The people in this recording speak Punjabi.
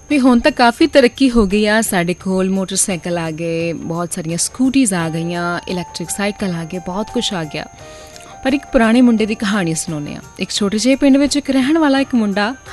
ਵੀ ਹੁਣ ਤਾਂ ਕਾਫੀ ਤਰੱਕੀ ਹੋ ਗਈ ਆ। ਸਾਡੇ ਕੋਲ ਮੋਟਰਸਾਈਕਲ ਆ ਗਏ, ਬਹੁਤ ਸਾਰੀਆਂ ਸਕੂਟੀਜ਼ ਆ ਗਈਆਂ, ਇਲੈਕਟ੍ਰਿਕ ਸਾਈਕਲ ਆ ਗਏ, ਬਹੁਤ ਕੁਛ ਆ ਗਿਆ। ਪਰ ਇੱਕ ਪੁਰਾਣੇ ਮੁੰਡੇ ਦੀ ਕਹਾਣੀ ਸੁਣਾਉਂਦੇ ਹਾਂ। ਇੱਕ ਛੋਟੇ ਜਿਹੇ ਪਿੰਡ ਵਿੱਚ ਇੱਕ ਰਹਿਣ ਵਾਲਾ ਇੱਕ ਮੁੰਡਾ